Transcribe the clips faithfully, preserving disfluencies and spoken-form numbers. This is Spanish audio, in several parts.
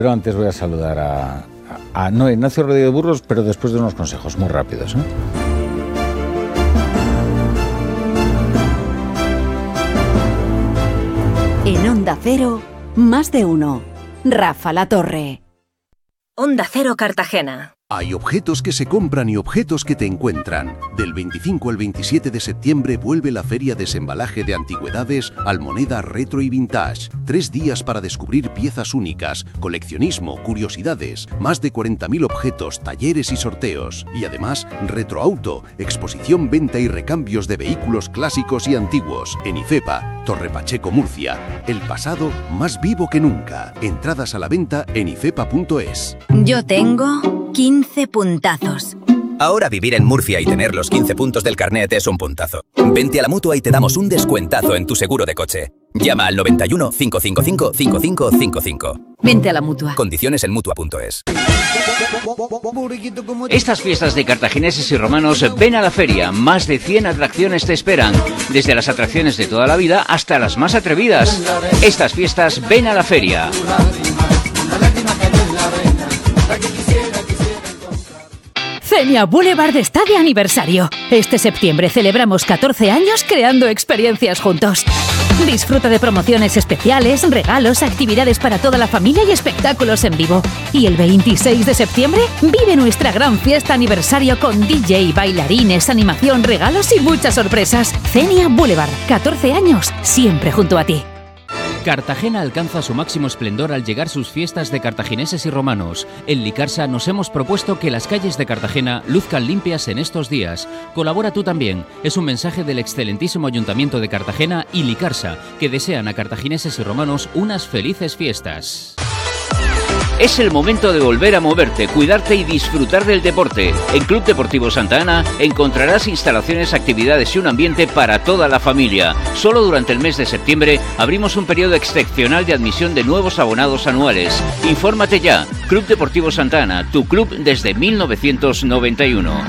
Pero antes voy a saludar a, a, a no, Ignacio Rodríguez de Burgos, pero después de unos consejos muy rápidos, ¿eh? En Onda Cero, más de uno. Rafa La Torre. Onda Cero Cartagena. Hay objetos que se compran y objetos que te encuentran. Del veinticinco al veintisiete de septiembre vuelve la Feria Desembalaje de Antigüedades, Almoneda Retro y Vintage. Tres días para descubrir piezas únicas, coleccionismo, curiosidades, más de cuarenta mil objetos, talleres y sorteos. Y además, Retroauto, exposición, venta y recambios de vehículos clásicos y antiguos. En IFEPA, Torre Pacheco, Murcia. El pasado más vivo que nunca. Entradas a la venta en ifepa punto es. Yo tengo quince puntazos. Ahora vivir en Murcia y tener los quince puntos del carnet es un puntazo. Vente a la Mutua y te damos un descuentazo en tu seguro de coche. Llama al noventa y uno, cinco cinco cinco, cinco cinco cinco cinco. Vente a la Mutua. Condiciones en mutua punto es. Estas fiestas de cartagineses y romanos, ven a la feria. Más de cien atracciones te esperan. Desde las atracciones de toda la vida hasta las más atrevidas. Estas fiestas, ven a la feria. Fenia Boulevard está de aniversario. Este septiembre celebramos catorce años creando experiencias juntos. Disfruta de promociones especiales, regalos, actividades para toda la familia y espectáculos en vivo. Y el veintiséis de septiembre vive nuestra gran fiesta aniversario con D J, bailarines, animación, regalos y muchas sorpresas. Fenia Boulevard, catorce años, siempre junto a ti. Cartagena alcanza su máximo esplendor al llegar sus fiestas de cartagineses y romanos. En Licarsa nos hemos propuesto que las calles de Cartagena luzcan limpias en estos días. Colabora tú también. Es un mensaje del excelentísimo Ayuntamiento de Cartagena y Licarsa, que desean a cartagineses y romanos unas felices fiestas. Es el momento de volver a moverte, cuidarte y disfrutar del deporte. En Club Deportivo Santa Ana encontrarás instalaciones, actividades y un ambiente para toda la familia. Solo durante el mes de septiembre abrimos un periodo excepcional de admisión de nuevos abonados anuales. Infórmate ya. Club Deportivo Santa Ana, tu club desde mil novecientos noventa y uno.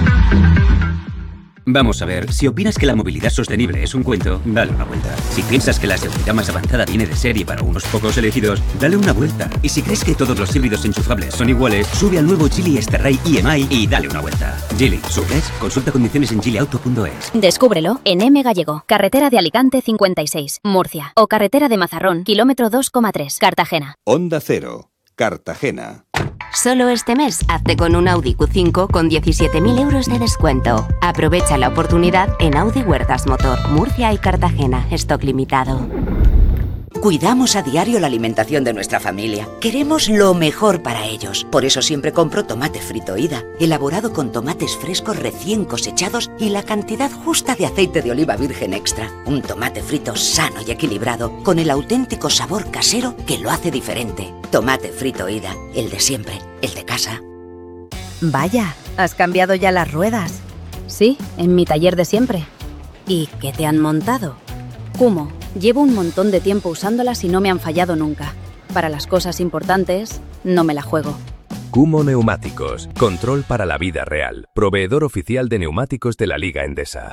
Vamos a ver, si opinas que la movilidad sostenible es un cuento, dale una vuelta. Si piensas que la seguridad más avanzada viene de serie para unos pocos elegidos, dale una vuelta. Y si crees que todos los híbridos enchufables son iguales, sube al nuevo Geely Exterray I M I y dale una vuelta. Geely, ¿subes? Consulta condiciones en geely auto punto es. Descúbrelo en M Gallego, carretera de Alicante cincuenta y seis, Murcia, o carretera de Mazarrón, kilómetro dos coma tres, Cartagena. Onda Cero, Cartagena. Solo este mes, hazte con un Audi Q cinco con diecisiete mil euros de descuento. Aprovecha la oportunidad en Audi Huertas Motor, Murcia y Cartagena. Stock limitado. Cuidamos a diario la alimentación de nuestra familia. Queremos lo mejor para ellos. Por eso siempre compro tomate frito Ida, elaborado con tomates frescos recién cosechados y la cantidad justa de aceite de oliva virgen extra. Un tomate frito sano y equilibrado, con el auténtico sabor casero que lo hace diferente. Tomate frito Ida, el de siempre, el de casa. Vaya, ¿has cambiado ya las ruedas? Sí, en mi taller de siempre. ¿Y qué te han montado? Kumo. Llevo un montón de tiempo usándolas y no me han fallado nunca. Para las cosas importantes, no me la juego. Kumo Neumáticos. Control para la vida real. Proveedor oficial de neumáticos de la Liga Endesa.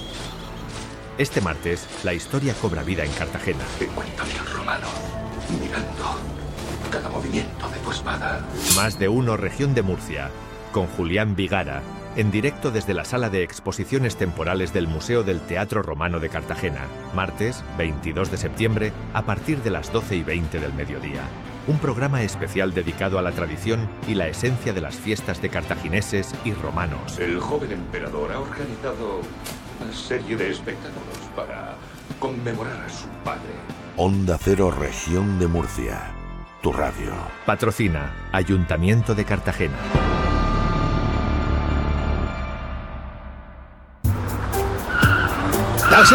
Este martes, la historia cobra vida en Cartagena. Encuéntrale al romano, mirando cada movimiento de tu espada. Más de uno, región de Murcia, con Julián Vigara, en directo desde la sala de exposiciones temporales del Museo del Teatro Romano de Cartagena, martes veintidós de septiembre a partir de las doce y veinte del mediodía. Un programa especial dedicado a la tradición y la esencia de las fiestas de cartagineses y romanos. El joven emperador ha organizado una serie de espectáculos para conmemorar a su padre. Onda Cero, región de Murcia. Tu radio. Patrocina Ayuntamiento de Cartagena. ¿Taxi?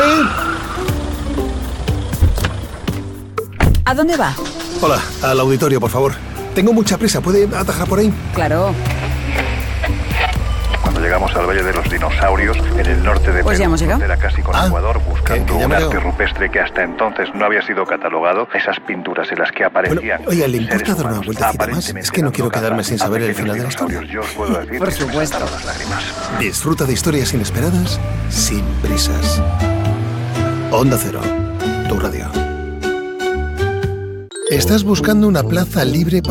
¿A dónde va? Hola, al auditorio, por favor. Tengo mucha prisa, ¿puede atajar por ahí? Claro. Cuando llegamos al Valle de los Dinosaurios, en el norte de pues Perú, ya era casi con ah, Ecuador, buscando que, que un arte rupestre que hasta entonces no había sido catalogado, esas pinturas en las que aparecían... Bueno, oiga, ¿le importa dar una vueltecita más? Es que no quiero quedarme sin saber el final de la historia. Yo os puedo decir por supuesto. Las lágrimas. Disfruta de historias inesperadas, sin prisas. Onda Cero, tu radio. ¿Estás buscando una plaza libre para